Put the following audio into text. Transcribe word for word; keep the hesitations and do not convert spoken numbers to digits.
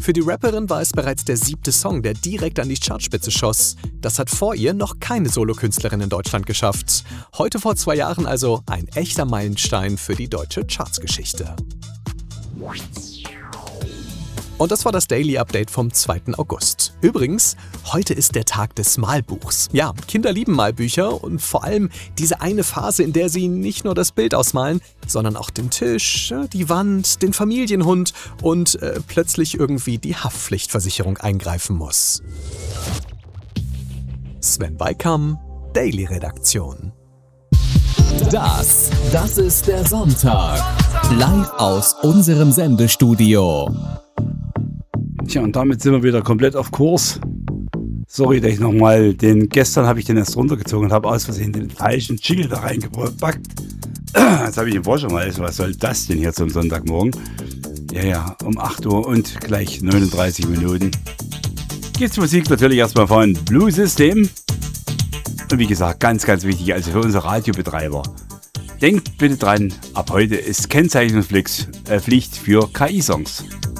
Für die Rapperin war es bereits der siebte Song, der direkt an die Chartspitze schoss. Das hat vor ihr noch keine Solokünstlerin in Deutschland geschafft. Heute vor zwei Jahren also ein echter Meilenstein für die deutsche Chartsgeschichte. Und das war das Daily Update vom zweiten August. Übrigens, heute ist der Tag des Malbuchs. Ja, Kinder lieben Malbücher und vor allem diese eine Phase, in der sie nicht nur das Bild ausmalen, sondern auch den Tisch, die Wand, den Familienhund und äh, plötzlich irgendwie die Haftpflichtversicherung eingreifen muss. Sven Beikam, Daily Redaktion. Das, das ist der Sonntag. Live aus unserem Sendestudio. Tja, und damit sind wir wieder komplett auf Kurs. Sorry, dass ich nochmal den, gestern habe ich den erst runtergezogen und habe aus Versehen den falschen Jingle da reingepackt. Jetzt habe ich den Vorschau mal, was soll das denn hier zum Sonntagmorgen? Ja, ja, um acht Uhr und gleich neununddreißig Minuten gibt's Musik natürlich erstmal von Blue System. Und wie gesagt, ganz, ganz wichtig, also für unsere Radiobetreiber. Denkt bitte dran, ab heute ist Kennzeichnungspflicht äh, Pflicht für K I-Songs.